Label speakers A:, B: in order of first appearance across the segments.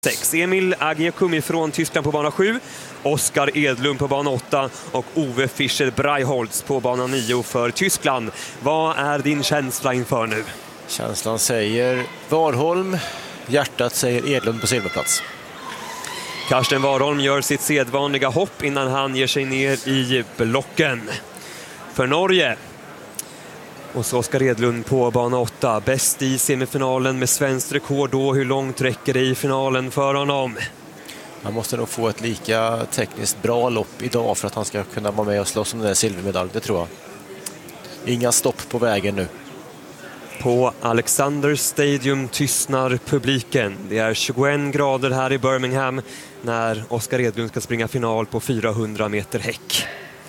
A: 6. Emil Agiekum från Tyskland på bana 7, Oskar Edlund på bana 8 och Ove Fischer-Breiholtz på bana 9 för Tyskland. Vad är din känsla inför nu?
B: Känslan säger Warholm, hjärtat säger Edlund på silverplats.
A: Karsten Warholm gör sitt sedvanliga hopp innan han ger sig ner i blocken. För Norge. Och så Oskar Edlund på bana 8. Bäst i semifinalen med svenskt rekord då. Hur långt räcker det i finalen för honom?
B: Han måste nog få ett lika tekniskt bra lopp idag för att han ska kunna vara med och slåss om den där silvermedalj, det tror jag. Inga stopp på vägen nu.
A: På Alexander Stadium tystnar publiken. Det är 21 grader här i Birmingham när Oskar Edlund ska springa final på 400 meter häck.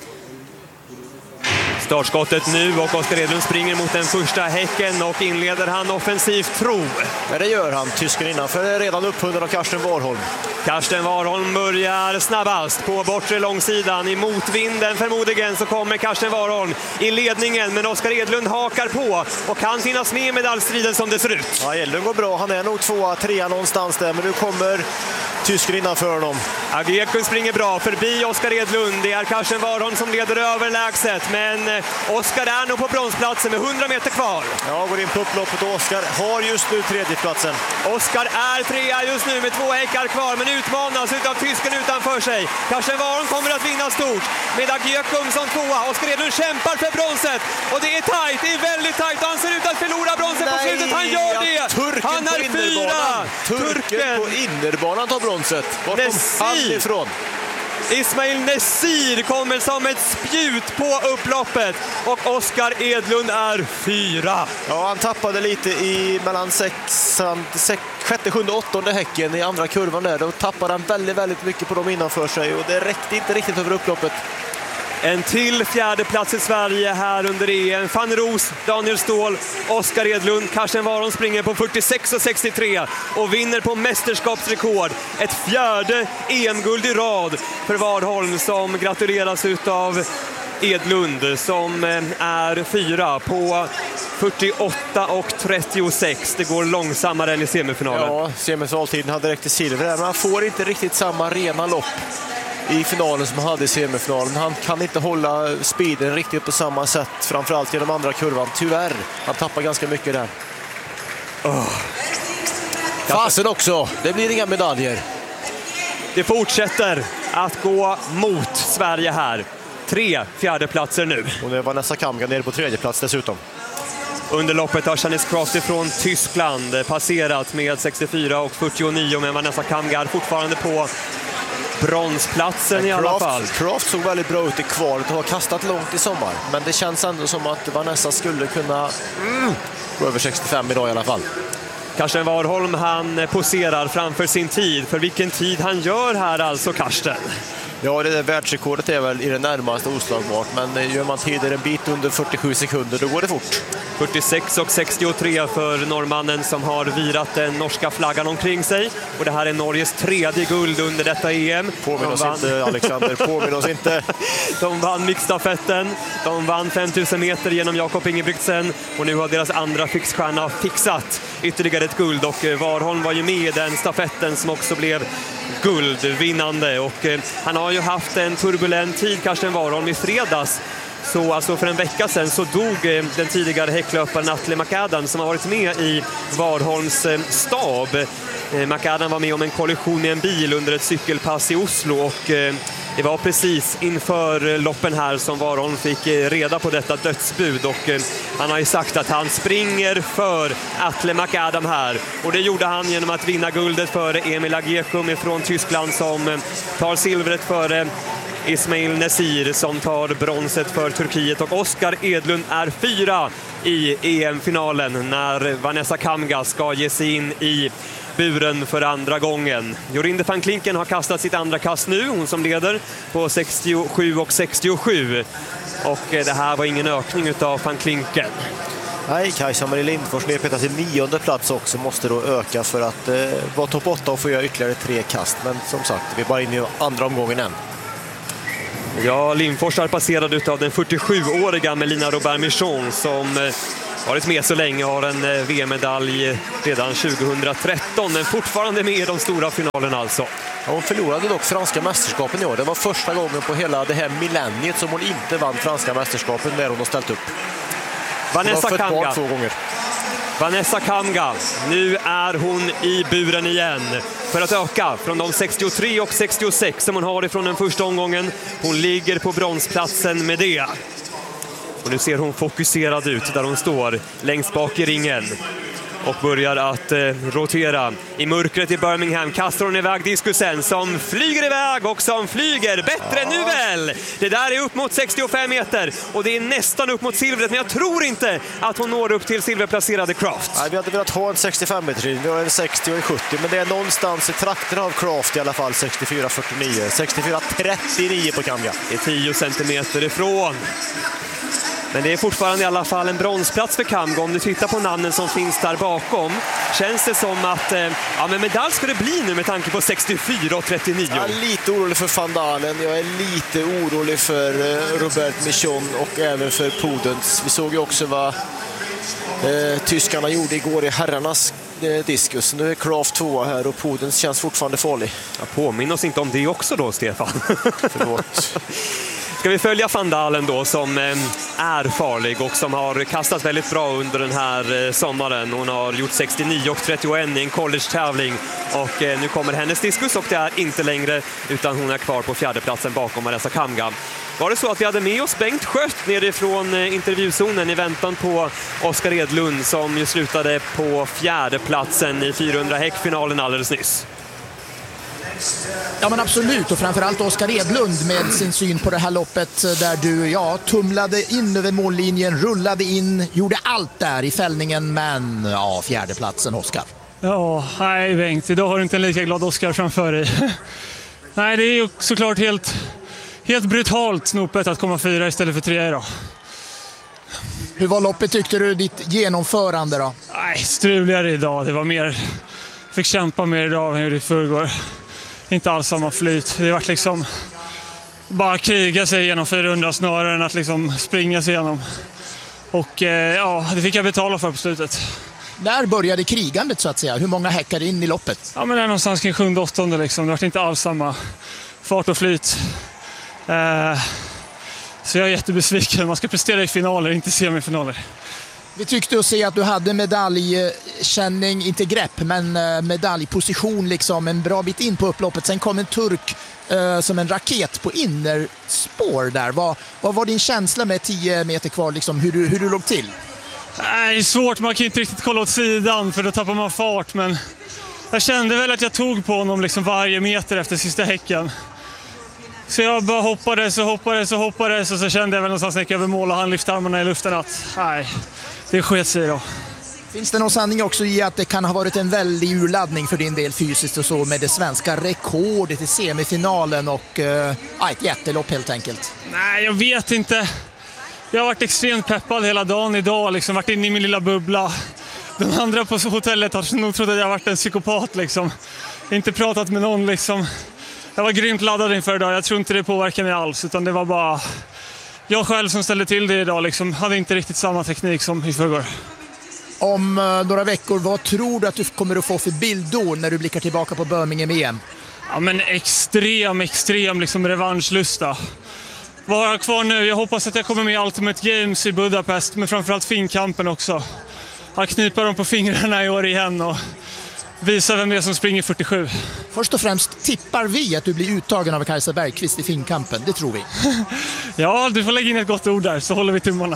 A: Startskottet nu och Oskar Edlund springer mot den första häcken och inleder han offensivt tro.
B: Ja, det gör han. Tysken innanför är redan upphunden av Karsten Warholm.
A: Karsten Warholm börjar snabbast på bortre långsidan. I motvinden förmodligen så kommer Karsten Warholm i ledningen, men Oskar Edlund hakar på och kan finnas med i medaljstriden som det ser ut.
B: Ja, Edlund går bra. Han är nog 2, 3 någonstans där, men nu kommer tysken innanför honom.
A: Agiekum springer bra förbi Oskar Edlund. Det är Karsten Warholm som leder överlägset, men Oskar är nog på bronsplatsen med 100 meter kvar.
B: Ja, går in på upploppet och Oskar har just nu tredjeplatsen.
A: Oskar är trea just nu med 2 häckar kvar, men utmanas utav tysken utanför sig. Karsten Warholm kommer att vinna stort med Agiekum som 2. Oskar Edlund kämpar för bronset och det är tajt, det är väldigt tajt. Han ser ut att förlora bronset på slutet, han gör det! Han är 4!
B: Turken på innerbanan tar bronset. Var kom han ifrån?
A: Ismail Nesir kommer som ett spjut på upploppet och Oskar Edlund är 4.
B: Ja, han tappade lite i mellan 6:e, 7:e, 8:e häcken i andra kurvan där. Då tappade han väldigt mycket på dem innanför sig och det räckte inte riktigt över upploppet.
A: En till fjärde plats i Sverige här under EM. Fanny Roos, Daniel Ståhl, Oskar Edlund. Karsten Warholm springer på 46,63 och vinner på mästerskapsrekord. Ett fjärde EM-guld i rad för Warholm som gratuleras utav Edlund som är 4 på 48,36. Det går långsammare än i semifinalen.
B: Ja, semifinaltiden hade räckt till silver där, men han får inte riktigt samma rena lopp i finalen som han hade i semifinalen. Han kan inte hålla speeden riktigt på samma sätt, framförallt i den andra kurvan. Tyvärr, han tappar ganska mycket där. Fasen också, det blir inga medaljer.
A: Det fortsätter att gå mot Sverige här. 3 fjärdeplatser nu.
B: Och det var Vanessa Kamga nere på 3:e plats dessutom.
A: Under loppet har Shanice Croft från Tyskland passerat med 64,49, men Vanessa Kamga är fortfarande på bronsplatsen i alla fall.
B: Croft såg väldigt bra ut i kvalet och har kastat långt i sommar. Men det känns ändå som att Vanessa skulle kunna gå över 65 idag i alla fall.
A: Karsten Warholm, han poserar framför sin tid. För vilken tid han gör här alltså, Karsten?
B: Ja, det där världsrekordet är väl i det närmaste oslagbart. Men gör man tider en bit under 47 sekunder, då går det fort.
A: 46,63 för norrmannen som har virat den norska flaggan omkring sig. Och det här är Norges 3:e guld under detta EM.
B: Påminn oss inte, Alexander. Påminn oss inte.
A: De vann mixstafetten. De vann 5000 meter genom Jakob Ingebrigtsen. Och nu har deras andra fixstjärna fixat ytterligare ett guld. Och Warholm var ju med i den stafetten som också blev guldvinnande. Och han har ju haft en turbulent tid, Karsten Warholm, i fredags. Så alltså för en vecka sedan så dog den tidigare häcklöparen Atle McAdam som har varit med i Warholms stab. McAdam var med om en kollision i en bil under ett cykelpass i Oslo och det var precis inför loppen här som Warholm fick reda på detta dödsbud och han har ju sagt att han springer för Atle McAdam här och det gjorde han genom att vinna guldet för Emil Agiekum från Tyskland som tar silvret för Ismail Nesir som tar bronset för Turkiet och Oskar Edlund är 4 i EM-finalen när Vanessa Kamga ska ge sig in i buren för andra gången. Jorinde van Klinken har kastat sitt andra kast nu, hon som leder på 67,67 och det här var ingen ökning utav van Klinken.
B: Nej, Kajsa-Marie Lindfors nedpetar till 9:e plats också, måste då öka för att vara topp 8 och få göra ytterligare 3 kast, men som sagt, vi är bara inne i andra omgången än.
A: Ja, Lindfors är passerad utav den 47-åriga Melina Robert-Michon som varit med så länge, har en VM-medalj redan 2013, men fortfarande med i de stora finalerna alltså.
B: Hon förlorade dock franska mästerskapen i år. Det var första gången på hela det här millenniet som hon inte vann franska mästerskapen när hon har ställt upp.
A: Vanessa Kamga.
B: 2 gånger.
A: Vanessa Kamga, nu är hon i buren igen för att öka från de 63 och 66 som hon har ifrån den första omgången. Hon ligger på bronsplatsen med det. Och nu ser hon fokuserad ut där hon står längst bak i ringen och börjar att rotera. I mörkret i Birmingham kastar hon iväg diskusen som flyger iväg och som flyger bättre nu väl. Det där är upp mot 65 meter och det är nästan upp mot silvret, men jag tror inte att hon når upp till silverplacerade Craft.
B: Nej, vi hade velat ha en 65 meter, vi har en 60 och en 70, men det är någonstans i trakten av Craft i alla fall. 64,49, 64,39 på Kamga.
A: Det är 10 centimeter ifrån. Men det är fortfarande i alla fall en bronsplats för Kamga. Om du tittar på namnen som finns där bakom känns det som att men medalj ska det bli nu med tanke på 64,39.
B: Jag är lite orolig för Van Dalen. Jag är lite orolig för Robert Michon och även för Podens. Vi såg ju också vad tyskarna gjorde igår i herrarnas diskus. Nu är Craft 2 här och Podens känns fortfarande farlig.
A: Jag påminner oss inte om det också då, Stefan.
B: Förlåt.
A: Ska vi följa Van Dalen då, som är farlig och som har kastat väldigt bra under den här sommaren. Hon har gjort 69,31 i en college-tävling och nu kommer hennes diskus och det är inte längre, utan hon är kvar på fjärdeplatsen bakom Vanessa Kamga. Var det så att vi hade med oss Bengt Schött nerifrån intervjuzonen i väntan på Oskar Edlund som ju slutade på fjärdeplatsen i 400 häckfinalen alldeles nyss?
C: Ja, men absolut, och framförallt Oskar Edlund med sin syn på det här loppet där du tumlade in över mållinjen, rullade in, gjorde allt där i fällningen, men fjärdeplatsen, Oskar.
D: Ja, nej Bengt, idag har du inte en lika glad Oskar framför dig. Nej, det är ju såklart helt brutalt snopet att komma 4 istället för 3 idag.
C: Hur var loppet, tyckte du, ditt genomförande då?
D: Nej, struligare idag, det var mer, fick kämpa mer idag än i förrgår. Inte alls samma flyt. Det var liksom bara kriga sig igenom 400 snarare än att liksom springa sig igenom. Och det fick jag betala för på slutet.
C: Där började krigandet så att säga. Hur många häckade in i loppet?
D: Ja, men det är någonstans kring 7-8 liksom. Det var inte alls samma fart och flyt. Så jag är jättebesviken. Man ska prestera i finaler, inte semifinaler.
C: Vi tyckte att se att du hade medaljkänning, inte grepp, men medaljposition liksom en bra bit in på upploppet. Sen kom en turk som en raket på innerspår där. Vad var din känsla med 10 meter kvar, liksom, hur du låg till?
D: Nej, det är svårt, man kan inte riktigt kolla åt sidan för då tappar man fart, men jag kände väl att jag tog på honom liksom varje meter efter sista häcken. Så jag bara hoppades och så kände jag väl någonstans när jag gick över mål och han lyfte armarna i luften att nej, det sket sig då.
C: Finns det någon sanning också i att det kan ha varit en väldig urladdning för din del fysiskt och så med det svenska rekordet i semifinalen och ett jättelopp helt enkelt?
D: Nej, jag vet inte. Jag har varit extremt peppad hela dagen idag, liksom varit inne i min lilla bubbla. De andra på hotellet har nog trott att jag har varit en psykopat liksom. Inte pratat med någon liksom. Jag var grymt laddad inför idag. Jag tror inte det påverkar mig alls, utan det var bara jag själv som ställde till det idag liksom. Hade inte riktigt samma teknik som i förrgår.
C: Om några veckor, vad tror du att du kommer att få för bild då när du blickar tillbaka på Birmingham EM?
D: Ja, men extrem liksom revanschlusta. Vad har jag kvar nu? Jag hoppas att jag kommer med i Ultimate Games i Budapest, men framförallt finkampen också. Jag knipar dem på fingrarna i år igen och visa vem det är som springer 47.
C: Först och främst tippar vi att du blir uttagen av Kajsa Bergqvist i finkampen, det tror vi.
D: Ja, du får lägga in ett gott ord där så håller vi tummarna.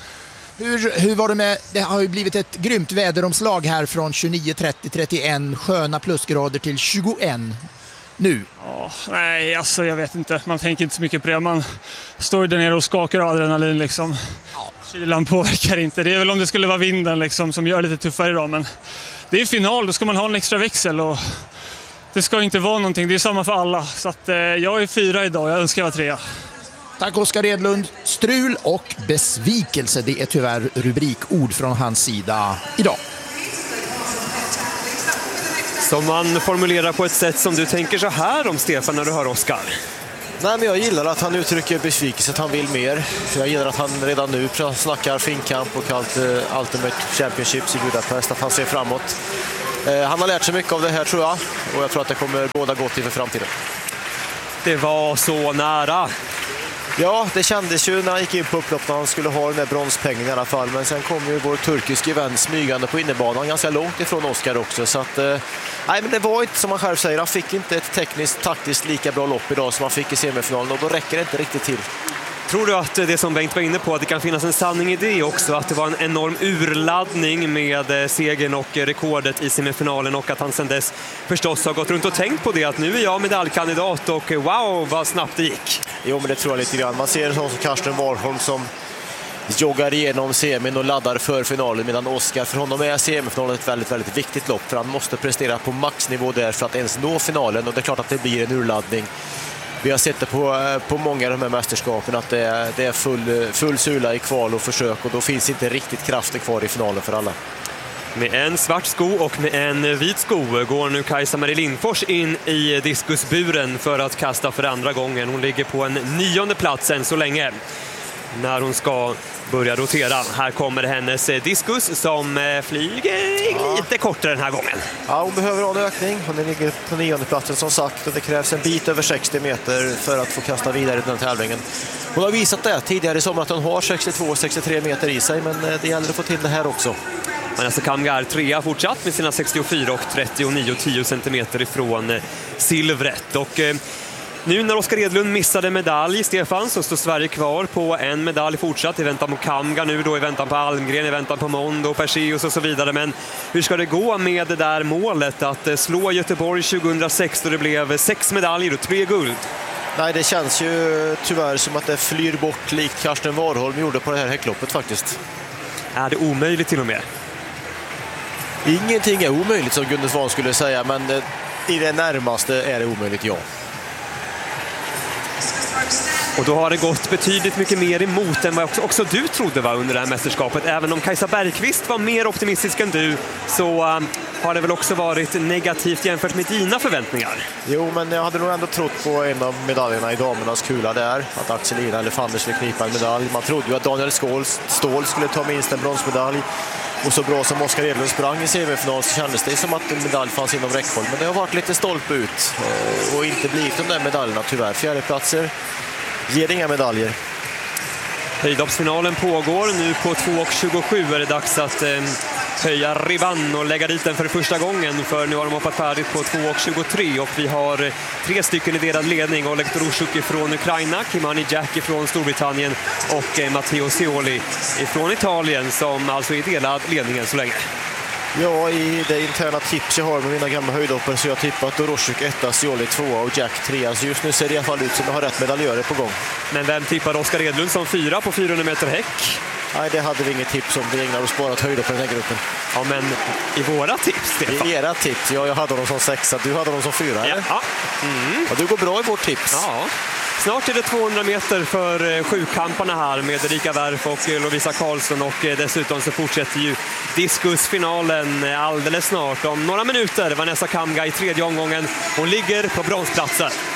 C: Hur var det med, det har ju blivit ett grymt väderomslag här från 29-30-31 sköna plusgrader till 21 nu.
D: Nej, alltså jag vet inte, man tänker inte så mycket på det. Man står där nere och skakar av adrenalin liksom. Kylan påverkar inte, det är väl om det skulle vara vinden liksom som gör det lite tuffare idag, men det är final, då ska man ha en extra växel och det ska inte vara någonting, det är samma för alla. Så att jag är 4 idag, jag önskar jag var 3.
C: Tack Oskar Edlund. Strul och besvikelse, det är tyvärr rubrikord från hans sida idag.
A: Som man formulerar på ett sätt som du tänker så här om, Stefan, när du hör Oskar.
B: Nej, men jag gillar att han uttrycker besvikelse, att han vill mer. Jag gillar att han redan nu snackar finkamp och kallt Ultimate Championships i Budapest, att han ser framåt. Han har lärt sig mycket av det här tror jag, och jag tror att det kommer båda gott inför framtiden.
A: Det var så nära.
B: Ja, det kändes ju när han gick in på upploppet att han skulle ha den där bronspengen i alla fall. Men sen kom ju vår turkiske vän smygande på innebanan ganska långt ifrån Oscar också. Så att, nej, men det var inte som han själv säger. Han fick inte ett tekniskt, taktiskt lika bra lopp idag som han fick i semifinalen. Och då räcker det inte riktigt till.
A: Tror du att det som Bengt var inne på, att det kan finnas en sanning i det också, att det var en enorm urladdning med segern och rekordet i semifinalen, och att han sedan dess förstås har gått runt och tänkt på det, att nu är jag medaljkandidat och wow vad snabbt det gick?
B: Jo, men det tror jag lite grann. Man ser en sån som Karsten Warholm som joggar igenom semin och laddar för finalen, medan Oscar, för honom är semifinalen ett väldigt, väldigt viktigt lopp, för han måste prestera på maxnivå där för att ens nå finalen, och det är klart att det blir en urladdning. Vi har sett det på många av de här mästerskapen att det är full sula i kval och försök, och då finns inte riktigt kraften kvar i finalen för alla.
A: Med en svart sko och med en vit sko går nu Kajsa-Marie Lindfors in i diskusburen för att kasta för andra gången. Hon ligger på en 9:e plats än så länge när hon ska börja rotera. Här kommer hennes diskus som flyger lite kortare den här gången.
B: Ja, hon behöver ha en ökning. Hon ligger på 9:e platsen som sagt, och det krävs en bit över 60 meter för att få kasta vidare i den här tävlingen. Hon har visat det tidigare i sommar att hon har 62-63 meter i sig, men det gäller att få till det här också.
A: Vanessa Kamga är trea fortsatt med sina 64 och 39,10 centimeter ifrån silvret. Och nu när Oskar Edlund missade medalj, Stefan, så står Sverige kvar på en medalj fortsatt i väntan på Kamga nu då, i väntan på Almgren, i väntan på Mondo, Perseus och så vidare. Men hur ska det gå med det där målet att slå Göteborg 2006 då det blev 6 medaljer och 3 guld?
B: Nej, det känns ju tyvärr som att det flyr bort likt Karsten Warholm gjorde på det här häckloppet faktiskt.
A: Är det omöjligt till och med?
B: Ingenting är omöjligt som Gunde Svan skulle säga, men i det närmaste är det omöjligt, ja.
A: Och då har det gått betydligt mycket mer emot än vad också du trodde var under det här mästerskapet. Även om Kajsa Bergqvist var mer optimistisk än du, så har det väl också varit negativt jämfört med dina förväntningar.
B: Jo, men jag hade nog ändå trott på en av medaljerna i damernas kula där. Att Axelina eller Fanny skulle knipa en medalj. Man trodde ju att Daniel Ståhl skulle ta minst en bronsmedalj. Och så bra som Oskar Edlund sprang i semifinal så kändes det som att en medalj fanns inom räckhåll. Men det har varit lite stolpe ut och inte blivit de där medaljerna tyvärr. 4:e platser ger inga medaljer.
A: Höjdhoppsfinalen pågår nu på 2,27 är det dags att höja ribban och lägga dit den för första gången, för nu har de hoppat färdigt på 2,23 och vi har 3 stycken i delad ledning. Oleg Torushuk från Ukraina, Kimani Jack från Storbritannien och Matteo Seoli från Italien som alltså är delad ledningen så länge.
B: Ja, i det interna tips jag har med mina gamla höjdhoppare så jag tippat Torushuk 1, Seoli 2 och Jack 3. Så just nu ser det i alla fall ut som jag har rätt medaljörer på gång.
A: Men vem tippade Oskar Edlund som 4 på 400 meter häck?
B: Nej, det hade vi inget tips om. Vi ägnar oss bara åt höjder på den här gruppen.
A: Ja, men i våra tips, Stefan.
B: I era tips? Ja, jag hade dem som 6. Du hade dem som 4, eller?
A: Ja.
B: Ja, du går bra i vårt tips.
A: Ja. Snart är det 200 meter för sjukamparna här med Erika Wärf och Lovisa Karlsson, och dessutom så fortsätter ju diskusfinalen alldeles snart. Om några minuter Vanessa Kamga i 3:e omgången. Hon ligger på bronsplatsen.